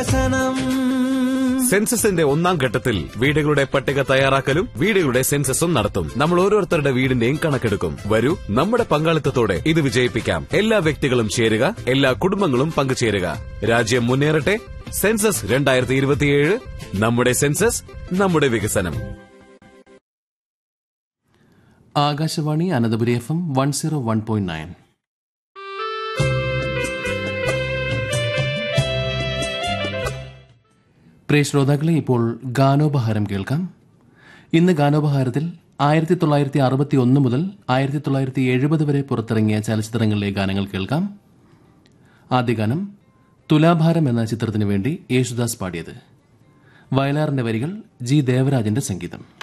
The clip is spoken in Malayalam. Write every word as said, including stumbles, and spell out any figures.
സെൻസസിന്റെ ഒന്നാം ഘട്ടത്തിൽ വീടുകളുടെ പട്ടിക തയ്യാറാക്കലും വീടുകളുടെ സെൻസസും നടത്തും. നമ്മൾ ഓരോരുത്തരുടെ വീടിന്റെയും കണക്കെടുക്കും. വരൂ, നമ്മുടെ പങ്കാളിത്തത്തോടെ ഇത് വിജയിപ്പിക്കാം. എല്ലാ വ്യക്തികളും ചേരുക, എല്ലാ കുടുംബങ്ങളും പങ്കുചേരുക. രാജ്യം മുന്നേറട്ടെ. സെൻസസ് രണ്ടായിരത്തി ഇരുപത്തിയേഴ്. നമ്മുടെ സെൻസസ്, നമ്മുടെ വികസനം. Akashvani Ananthapuri F M one zero one point nine. പ്രിയ ശ്രോതാക്കളെ, ഇപ്പോൾ ഗാനോപഹാരം കേൾക്കാം. ഇന്ന് ഗാനോപഹാരത്തിൽ ആയിരത്തി തൊള്ളായിരത്തി അറുപത്തി ഒന്ന് മുതൽ ആയിരത്തി തൊള്ളായിരത്തി എഴുപത് വരെ പുറത്തിറങ്ങിയ ചലച്ചിത്രങ്ങളിലെ ഗാനങ്ങൾ കേൾക്കാം. ആദ്യ ഗാനം തുലാഭാരം എന്ന ചിത്രത്തിനു വേണ്ടി യേശുദാസ് പാടിയത്. വയലാറിന്റെ വരികൾ, ജി ദേവരാജന്റെ സംഗീതം.